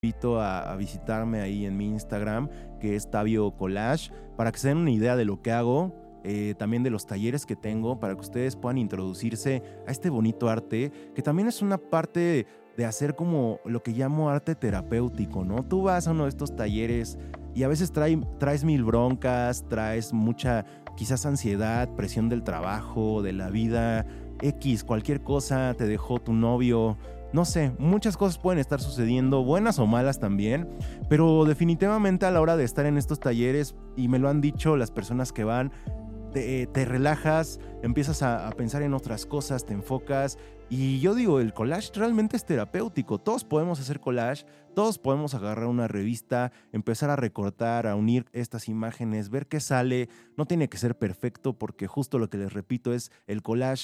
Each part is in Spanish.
invito a visitarme ahí en mi Instagram, que es Tabio Collage, para que se den una idea de lo que hago, también de los talleres que tengo, para que ustedes puedan introducirse a este bonito arte, que también es una parte de hacer como lo que llamo arte terapéutico, ¿no? Tú vas a uno de estos talleres y a veces traes mil broncas, traes mucha quizás ansiedad, presión del trabajo, de la vida, X, cualquier cosa, te dejó tu novio, no sé, muchas cosas pueden estar sucediendo, buenas o malas también, pero definitivamente a la hora de estar en estos talleres, y me lo han dicho las personas que van, te relajas, empiezas a pensar en otras cosas, te enfocas. Y yo digo, el collage realmente es terapéutico. Todos podemos hacer collage, todos podemos agarrar una revista, empezar a recortar, a unir estas imágenes, ver qué sale. No tiene que ser perfecto, porque justo lo que les repito es el collage.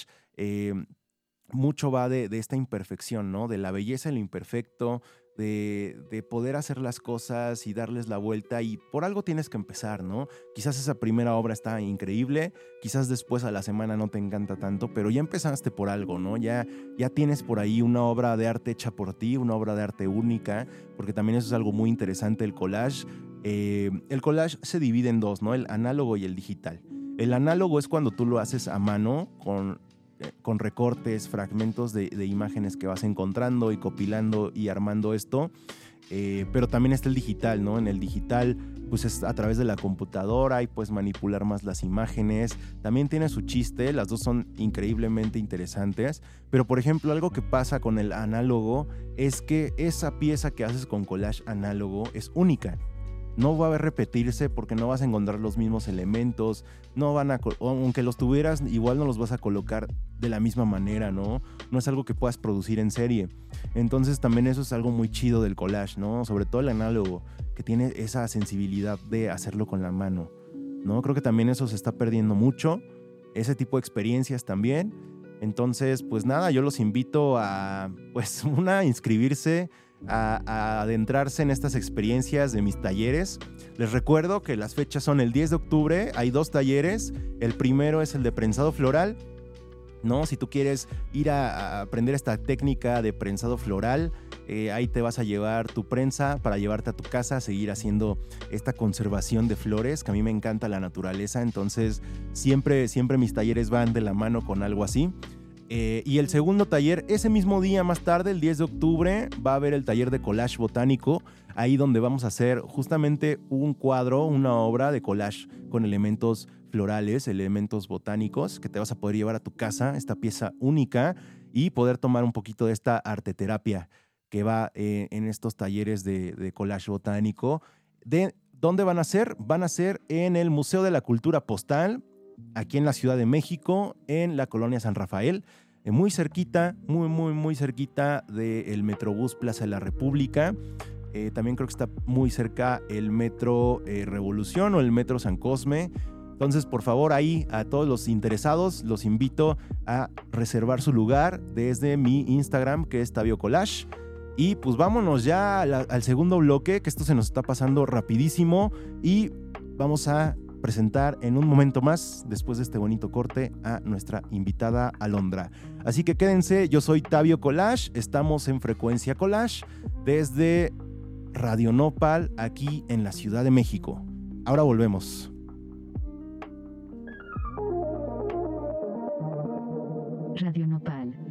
Mucho va de esta imperfección, ¿no? De la belleza en lo imperfecto, de poder hacer las cosas y darles la vuelta, y por algo tienes que empezar, ¿no? Quizás esa primera obra está increíble, quizás después a la semana no te encanta tanto, pero ya empezaste por algo, ¿no? Ya tienes por ahí una obra de arte hecha por ti, una obra de arte única, porque también eso es algo muy interesante, el collage. El collage se divide en dos, ¿no? El análogo y el digital. El análogo es cuando tú lo haces a mano con recortes, fragmentos de imágenes que vas encontrando y compilando y armando esto, pero también está el digital, ¿no? En el digital, pues es a través de la computadora y puedes manipular más las imágenes. También tiene su chiste, las dos son increíblemente interesantes, pero por ejemplo, algo que pasa con el análogo es que esa pieza que haces con collage análogo es única. No va a repetirse porque no vas a encontrar los mismos elementos, no van a, aunque los tuvieras, igual no los vas a colocar de la misma manera, ¿no? No es algo que puedas producir en serie. Entonces también eso es algo muy chido del collage, ¿no? Sobre todo el análogo, que tiene esa sensibilidad de hacerlo con la mano, ¿no? Creo que también eso se está perdiendo mucho, ese tipo de experiencias también. Entonces, pues nada, yo los invito a, pues, inscribirse, a adentrarse en estas experiencias de mis talleres. Les recuerdo que las fechas son el 10 de octubre, hay 2 talleres. El primero es el de prensado floral, ¿no? Si tú quieres ir a aprender esta técnica de prensado floral, ahí te vas a llevar tu prensa para llevarte a tu casa, a seguir haciendo esta conservación de flores, que a mí me encanta la naturaleza, entonces siempre mis talleres van de la mano con algo así. Y el segundo taller, ese mismo día más tarde, el 10 de octubre, va a haber el taller de collage botánico, ahí donde vamos a hacer justamente un cuadro, una obra de collage con elementos florales, elementos botánicos, que te vas a poder llevar a tu casa, esta pieza única, y poder tomar un poquito de esta arteterapia que va en estos talleres de collage botánico. ¿Dónde van a ser? Van a ser en el Museo de la Cultura Postal, aquí en la Ciudad de México, en la colonia San Rafael, muy cerquita, muy cerquita del Metrobús Plaza de la República. También creo que está muy cerca el Metro Revolución o el Metro San Cosme. Entonces, por favor, ahí a todos los interesados los invito a reservar su lugar desde mi Instagram, que es Tabio Collage. Y pues vámonos ya al segundo bloque, que esto se nos está pasando rapidísimo, y vamos a presentar en un momento más, después de este bonito corte, a nuestra invitada Alondra. Así que quédense, yo soy Tabio Collage, estamos en Frecuencia Collage desde Radio Nopal, aquí en la Ciudad de México. Ahora volvemos. Radio Nopal.